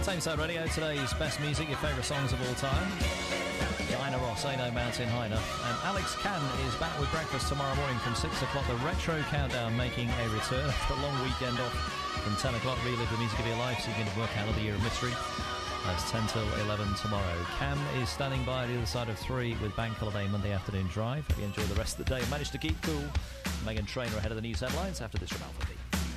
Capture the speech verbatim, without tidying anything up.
Tameside Radio, today's best music, your favourite songs of all time. Diana Ross, Ain't No Mountain High Enough. And Alex Can is back with breakfast tomorrow morning from six o'clock. The Retro Countdown making a return after a long weekend off from ten o'clock. Relive the music of your life, so you can work out of the year of mystery. That's ten till eleven tomorrow. Cam is standing by the other side of three with Bank Holiday Monday afternoon drive. Hope you enjoy the rest of the day and manage to keep cool. Megan Trainor ahead of the news headlines after this from Alpha B.